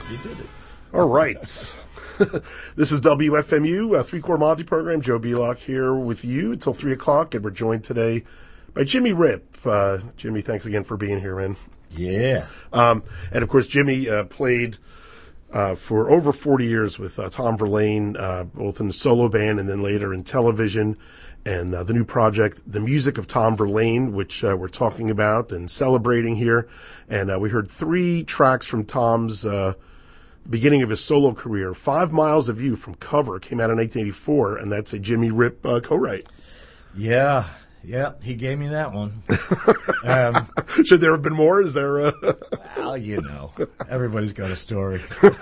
You did it. All right. This is WFMU, Three Chord Monty program. Joe Belock here with you until 3 o'clock, and we're joined today by Jimmy Ripp. Jimmy, thanks again for being here, man. Yeah. And of course, Jimmy played for over 40 years with Tom Verlaine, both in the solo band and then later in television. And the new project, The Music of Tom Verlaine, which we're talking about and celebrating here. And we heard 3 tracks from Tom's beginning of his solo career. 5 Miles of You from Cover came out in 1984, and that's a Jimmy Ripp co-write. Yeah, he gave me that one. Should there have been more? Is there Well, everybody's got a story.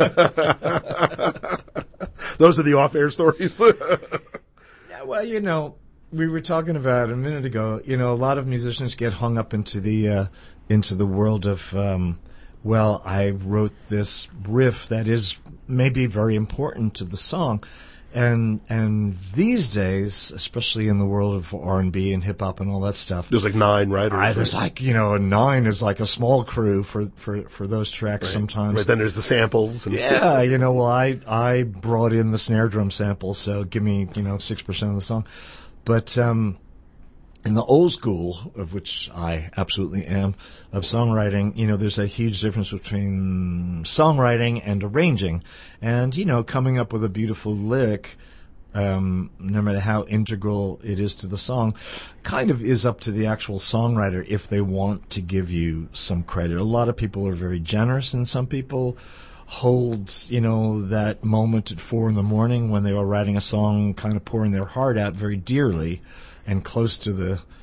Those are the off-air stories. Yeah, well, we were talking about a minute ago, a lot of musicians get hung up into the world of, I wrote this riff that is maybe very important to the song. And these days, especially in the world of R&B and hip hop and all that stuff, there's like 9 writers. There's like, 9 is like a small crew for those tracks sometimes. Right, then there's the samples. And yeah, I brought in the snare drum sample, so give me, 6% of the song. But in the old school, of which I absolutely am, of songwriting, there's a huge difference between songwriting and arranging. And, coming up with a beautiful lick, no matter how integral it is to the song, kind of is up to the actual songwriter if they want to give you some credit. A lot of people are very generous, and some people hold, that moment at 4 a.m. when they were writing a song, kind of pouring their heart out very dearly and close to the